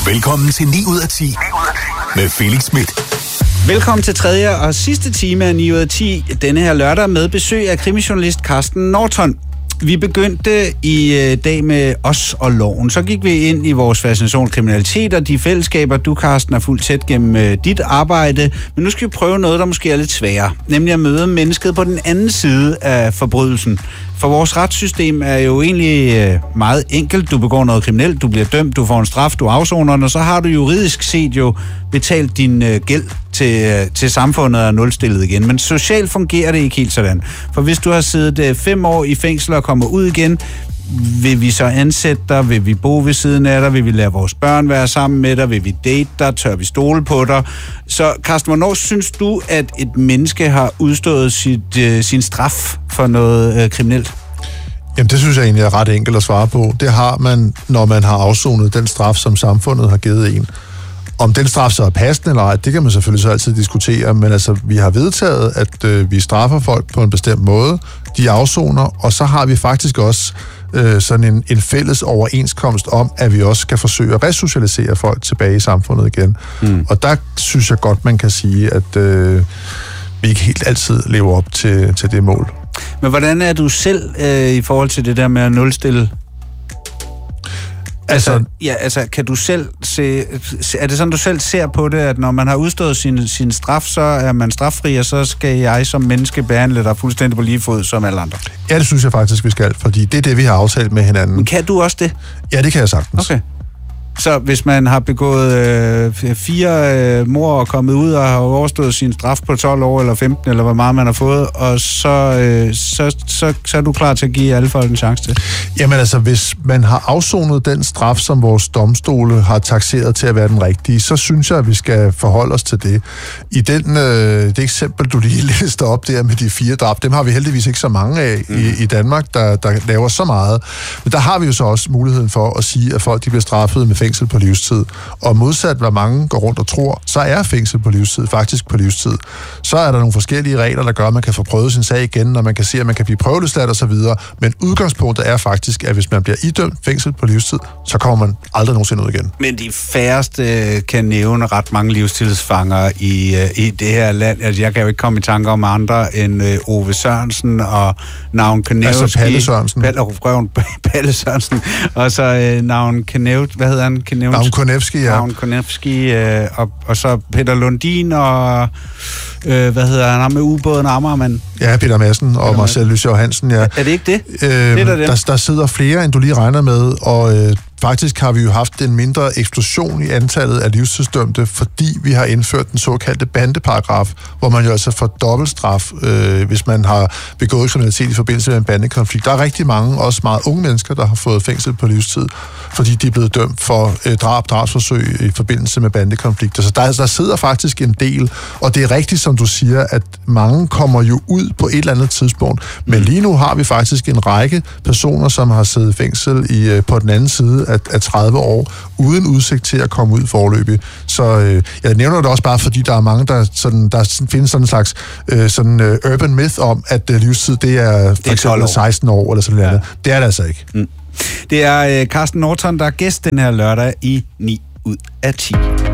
Velkommen til 9 ud af 10 med Felix Smith. Velkommen til tredje og sidste time af 9 ud af 10 denne her lørdag med besøg af krimijournalist Carsten Norton. Vi begyndte i dag med os og loven. Så gik vi ind i vores fascination kriminalitet og de fællesskaber, du, Carsten, er fuldt tæt gennem dit arbejde. Men nu skal vi prøve noget, der måske er lidt sværere. Nemlig at møde mennesket på den anden side af forbrydelsen. For vores retssystem er jo egentlig meget enkelt. Du begår noget kriminelt, du bliver dømt, du får en straf, du afsoner den, og så har du juridisk set jo betalt din gæld til samfundet og nulstillet igen. Men socialt fungerer det ikke helt sådan. For hvis du har siddet 5 år i fængsel og kommer ud igen, vil vi så ansætte dig? Vil vi bo ved siden af dig? Vil vi lade vores børn være sammen med dig? Vil vi date dig? Tør vi stole på dig? Så Carsten, hvornår synes du, at et menneske har udstået sin straf for noget kriminelt? Jamen, det synes jeg egentlig er ret enkelt at svare på. Det har man, når man har afsonet den straf, som samfundet har givet en. Om den straf så er passende eller ej, det kan man selvfølgelig så altid diskutere, men altså, vi har vedtaget, at vi straffer folk på en bestemt måde, de afsoner, og så har vi faktisk også sådan en fælles overenskomst om, at vi også skal forsøge at resocialisere folk tilbage i samfundet igen. Og der synes jeg godt, man kan sige, at vi ikke helt altid lever op til det mål. Men hvordan er du selv i forhold til det der med at nulstille? Altså, kan du selv se... Er det sådan, du selv ser på det, at når man har udstået sin straf, så er man straffri, og så skal jeg som menneske behandle dig fuldstændig på lige fod som alle andre? Ja, det synes jeg faktisk, vi skal, fordi det er det, vi har aftalt med hinanden. Men kan du også det? Ja, det kan jeg sagtens. Okay. Så hvis man har begået 4 mord og kommet ud og har overstået sin straf på 12 år eller 15, eller hvor meget man har fået, og så er du klar til at give alle folk en chance til? Jamen altså, hvis man har afsonet den straf, som vores domstole har takseret til at være den rigtige, så synes jeg, at vi skal forholde os til det. I det eksempel, du lige læste op der med de 4 drab, dem har vi heldigvis ikke så mange af i Danmark, der laver så meget. Men der har vi jo så også muligheden for at sige, at folk de bliver straffet med fængsel på livstid. Og modsat, hvad mange går rundt og tror, så er fængsel på livstid faktisk på livstid. Så er der nogle forskellige regler, der gør, at man kan få prøvet sin sag igen, og man kan se, at man kan blive prøveløsladt og så videre. Men udgangspunktet er faktisk, at hvis man bliver idømt fængsel på livstid, så kommer man aldrig nogensinde ud igen. Men de færreste kan nævne ret mange livstidsfanger i det her land. Altså, jeg kan jo ikke komme i tanker om andre end Ove Sørensen og Navn Kanevski. Altså Palle Sørensen. Palle Sørensen. Og så Navn Kanevski. Hvad hedder han? Navn Konevski, ja. Navn Konevski, og så Peter Lundin, og hvad hedder han med ubåden Amagermand? Ja, Peter Madsen og Marcel Lysjø Hansen, ja. Er det ikke det? Der sidder flere, end du lige regner med, og faktisk har vi jo haft en mindre eksplosion i antallet af livstidsdømte, fordi vi har indført den såkaldte bandeparagraf, hvor man jo altså får dobbeltstraf, hvis man har begået kriminalitet i forbindelse med en bandekonflikt. Der er rigtig mange, også meget unge mennesker, der har fået fængsel på livstid, fordi de er blevet dømt for drabsforsøg i forbindelse med bandekonflikter. Så der sidder faktisk en del, og det er rigtigt, som du siger, at mange kommer jo ud på et eller andet tidspunkt. Men lige nu har vi faktisk en række personer, som har siddet i fængsel på den anden side af 30 år, uden udsigt til at komme ud foreløbig. Så jeg nævner det også bare, fordi der er mange, der findes sådan en slags urban myth om, at livstid, det er for eksempel 16 år eller sådan noget. Det er det altså ikke. Det er Carsten Norton, der er gæst den her lørdag i 9 ud af 10.